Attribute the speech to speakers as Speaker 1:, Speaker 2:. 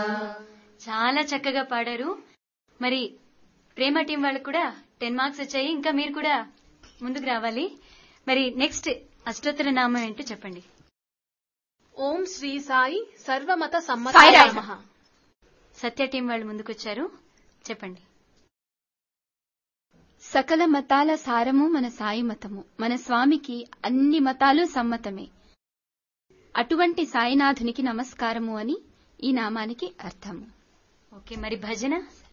Speaker 1: చాలా చక్కగా పాడారు. మరి ప్రేమ టీం వాళ్ళకు కూడా 10 మార్క్స్ వచ్చాయి. ఇంకా మీరు కూడా ముందుకు రావాలి. మరి నెక్స్ట్ అష్టోత్తర నామం ఏంటో చెప్పండి.
Speaker 2: ఓం శ్రీ సాయి సర్వమత
Speaker 1: సాయి రామ.
Speaker 2: సమ్మత.
Speaker 1: సత్య టీం వాళ్ళు ముందుకొచ్చారు, చెప్పండి.
Speaker 3: సకల మతాల సారము మన సాయి మతము. మన స్వామికి అన్ని మతాలు సమ్మతమే. అటువంటి సాయినాథునికి నమస్కారము అని ఈ నామానికి అర్థము.
Speaker 1: ఓకే, మరి భజన